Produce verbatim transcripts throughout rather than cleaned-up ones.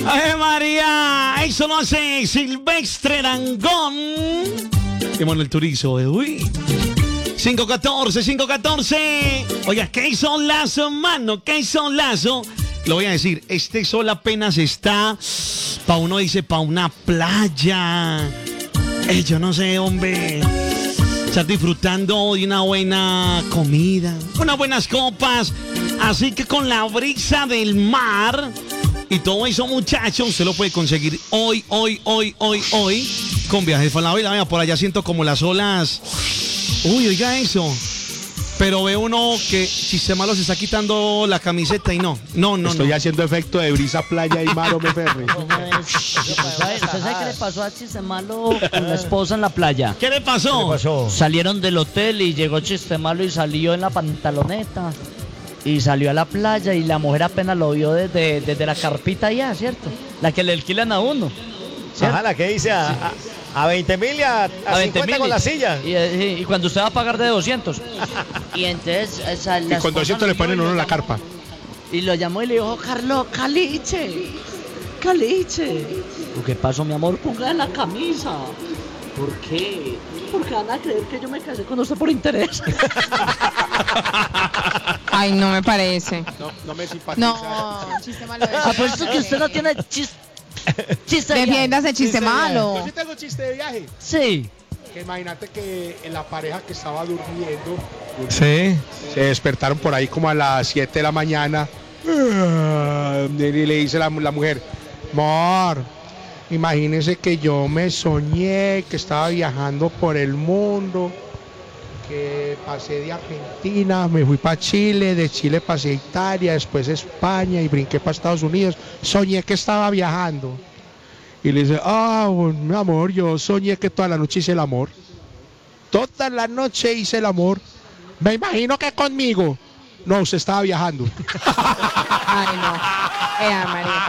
¡Ay, María! Eso lo hace Silvestre Dangond. Y bueno, el Turizo, eh, uy. cinco catorce, cinco catorce. Oiga, ¿qué son lazo, mano? ¿Qué son lazo? Lo voy a decir, este sol apenas está, pa' uno dice, pa' una playa. Eh, yo no sé, hombre. Estar disfrutando de una buena comida, unas buenas copas. Así que con la brisa del mar y todo eso, muchachos, usted lo puede conseguir hoy, hoy, hoy, hoy, hoy, con Viajes Falabella. Vea, por allá siento como las olas. Uy, oiga eso. Pero ve uno que Chiste Malo se está quitando la camiseta y no, no, no. Estoy no. haciendo efecto de brisa, playa y mar, hombre Ferri. ¿Usted sabe qué le pasó a Chiste Malo con la esposa en la playa? ¿Qué le pasó? ¿Qué le pasó? Salieron del hotel y llegó Chiste Malo y salió en la pantaloneta. Y salió a la playa y la mujer apenas lo vio desde, desde la carpita allá, ¿cierto? La que le alquilan a uno. ¿cierto? Ajá, la que dice a, a, a veinte mil y a, a, a cincuenta con la silla. Y, y, y cuando usted va a pagar de doscientos. Y entonces... Esa, Y con doscientos le ponen uno en la carpa. Y lo llamó y le dijo, Carlos, caliche, caliche. ¿Qué pasó, mi amor? Ponga la camisa. ¿Por qué? Porque van a creer que yo me casé con usted por interés. Ay, no me parece. No, no me simpatiza. No, Chiste Malo. Apuesto que usted no tiene chiste. Chiste de Defiéndase, Chiste Malo. Yo sí tengo chiste de viaje. Sí. Que imagínate que en la pareja que estaba durmiendo, Sí. se despertaron por ahí como a las siete de la mañana. Y le dice la, la mujer, amor, imagínese que yo me soñé que estaba viajando por el mundo, que pasé de Argentina, me fui para Chile, de Chile pasé a Italia, después a España y brinqué para Estados Unidos. Soñé que estaba viajando. Y le dice, ah, bueno, mi amor, yo soñé que toda la noche hice el amor. Toda la noche hice el amor. Me imagino que conmigo. No, usted estaba viajando. Ay, no. Ea, María.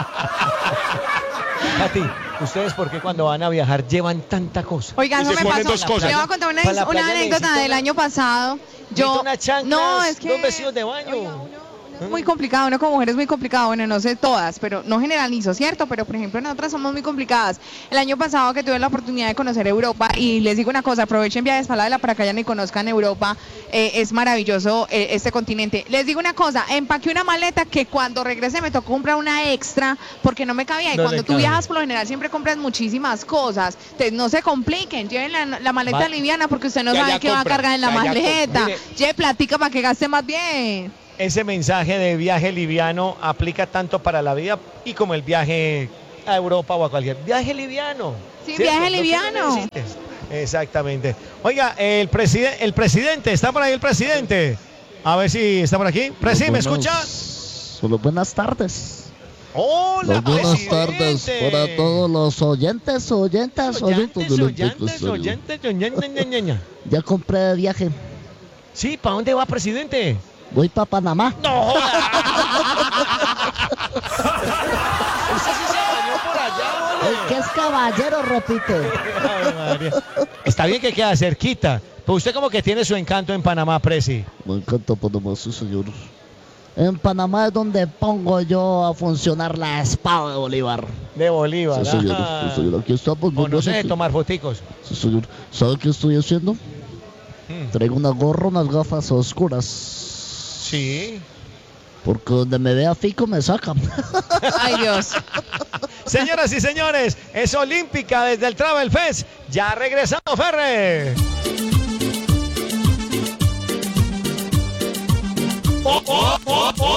Pati, ¿ustedes por qué cuando van a viajar llevan tanta cosa? Oiga, Y eso se me ponen pasó. dos cosas. Le voy a contar una, Para la una playa anécdota necesito del una- año pasado. Yo, Necesito unas chanclas, no, es que dos vestidos de baño. Oiga, uno- uno es muy complicado, uno como mujer es muy complicado, bueno, no sé todas, pero no generalizo, ¿cierto? Pero por ejemplo, nosotras somos muy complicadas. El año pasado que tuve la oportunidad de conocer Europa, y les digo una cosa, aprovechen Viajes Falabella para que vayan y conozcan Europa, eh, es maravilloso eh, este continente. Les digo una cosa, empaqué una maleta que cuando regresé me tocó comprar una extra porque no me cabía, y No le cuando tú cabe. viajas por lo general siempre compras muchísimas cosas, entonces no se compliquen, lleven la, la maleta Va- liviana porque usted no Ya, sabe ya qué va a compra, cargar en la ya, ya maleta, compra. Mire. lleve platica para que gaste más bien. Ese mensaje de viaje liviano aplica tanto para la vida y como el viaje a Europa o a cualquier viaje liviano. Sí, ¿cierto? viaje Lo que liviano. necesites. Exactamente. Oiga, el presidente, el presidente, ¿está por ahí el presidente? A ver si está por aquí. Presidente, ¿me escucha? Solo buenas tardes. Hola, buenas tardes presidente. para todos los oyentes, oyentes, oyentes. Oyentes, de la oyentes, Integración. oyentes, oyentes, ña, ña, ña. Ya compré de viaje. Sí, ¿para dónde va, presidente? Voy para Panamá. ¡No joda! Usted sí se bañó por allá, El que es caballero repite. Ave María. Está bien que queda cerquita, pero usted como que tiene su encanto en Panamá, Presi. Me encanta Panamá, sí, señor. En Panamá es donde pongo yo a funcionar la espada de Bolívar. De Bolívar. Sí, señor. ah. Sí, señor. Aquí estamos. O no sé, gracias. tomar foticos. Sí, señor. ¿Sabe qué estoy haciendo? Mm. Traigo una gorra, unas gafas oscuras. Sí. Porque donde me vea fico me sacan. Ay, Dios. Señoras y señores, es Olímpica desde el Travel Fest. Ya ha regresado Ferre. Oh, oh, oh, oh.